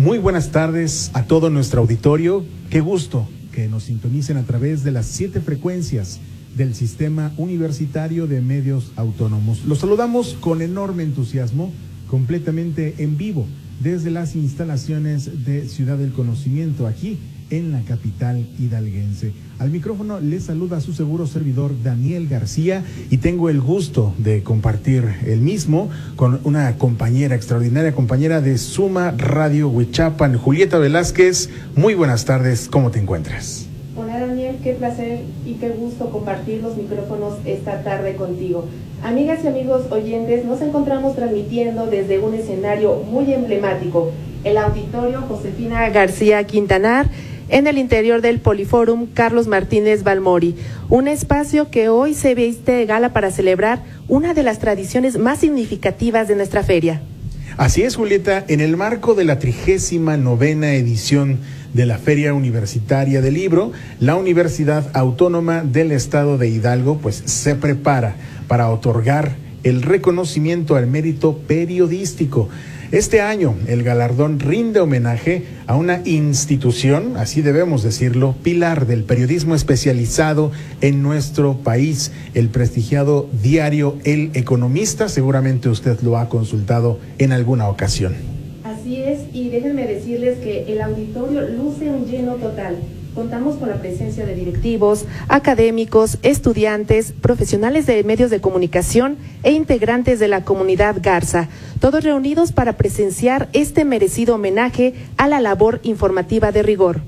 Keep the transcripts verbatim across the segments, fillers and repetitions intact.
Muy buenas tardes a todo nuestro auditorio. Qué gusto que nos sintonicen a través de las siete frecuencias del Sistema Universitario de Medios Autónomos. Los saludamos con enorme entusiasmo, completamente en vivo, desde las instalaciones de Ciudad del Conocimiento, aquí en la capital hidalguense. Al micrófono les saluda su seguro servidor Daniel García y tengo el gusto de compartir el mismo con una compañera, extraordinaria compañera de Suma Radio Huichapan, Julieta Velázquez. Muy buenas tardes, ¿cómo te encuentras? Hola Daniel, qué placer y qué gusto compartir los micrófonos esta tarde contigo. Amigas y amigos oyentes, nos encontramos transmitiendo desde un escenario muy emblemático, el Auditorio Josefina García Quintanar, en el interior del Poliforum Carlos Martínez Balmori, un espacio que hoy se viste de gala para celebrar una de las tradiciones más significativas de nuestra feria. Así es, Julieta, en el marco de la trigésima novena edición de la Feria Universitaria del Libro, la Universidad Autónoma del Estado de Hidalgo pues se prepara para otorgar el reconocimiento al mérito periodístico. Este año el galardón rinde homenaje a una institución, así debemos decirlo, pilar del periodismo especializado en nuestro país, el prestigiado diario El Economista. Seguramente usted lo ha consultado en alguna ocasión. Así es, y déjenme decirles que el auditorio luce un lleno total. Contamos con la presencia de directivos, académicos, estudiantes, profesionales de medios de comunicación e integrantes de la comunidad Garza, todos reunidos para presenciar este merecido homenaje a la labor informativa de rigor.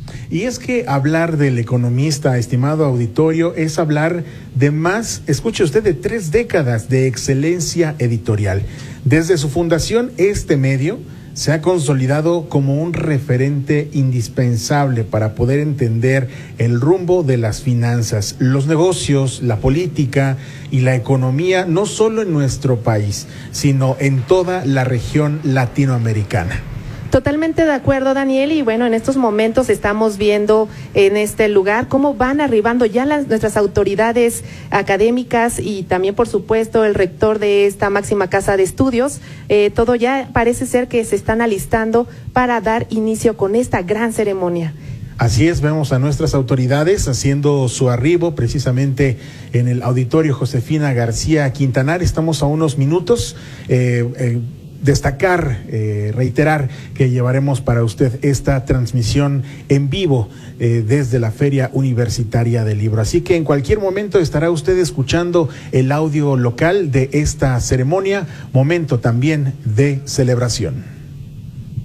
Y es que hablar del Economista, estimado auditorio, es hablar de más, escuche usted, de tres décadas de excelencia editorial. Desde su fundación, este medio se ha consolidado como un referente indispensable para poder entender el rumbo de las finanzas, los negocios, la política y la economía, no solo en nuestro país, sino en toda la región latinoamericana. Totalmente de acuerdo, Daniel, y bueno, en estos momentos estamos viendo en este lugar cómo van arribando ya las, nuestras autoridades académicas y también, por supuesto, el rector de esta máxima casa de estudios. Eh, todo ya parece ser que se están alistando para dar inicio con esta gran ceremonia. Así es, vemos a nuestras autoridades haciendo su arribo precisamente en el Auditorio Josefina García Quintanar. Estamos a unos minutos. Eh, eh, Destacar, eh, reiterar que llevaremos para usted esta transmisión en vivo eh, desde la Feria Universitaria del Libro. Así que en cualquier momento estará usted escuchando el audio local de esta ceremonia, momento también de celebración.